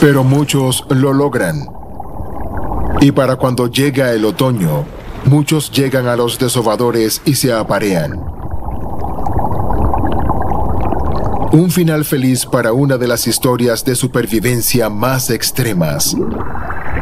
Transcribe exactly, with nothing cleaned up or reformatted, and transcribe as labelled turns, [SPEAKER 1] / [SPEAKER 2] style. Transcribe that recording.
[SPEAKER 1] Pero muchos lo logran. Y para cuando llega el otoño, muchos llegan a los desovadores y se aparean. Un final feliz para una de las historias de supervivencia más extremas.